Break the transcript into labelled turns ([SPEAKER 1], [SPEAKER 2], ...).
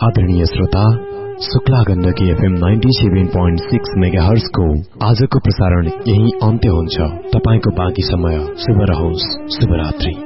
[SPEAKER 1] आदरणीय श्रोता, Shukla Gandaki FM 97.6 megahertz को आजको प्रसारण यही अन्त्य हुन्छ। तपाईको बाँकी समय शुभ रहोस्। शुभरात्रि।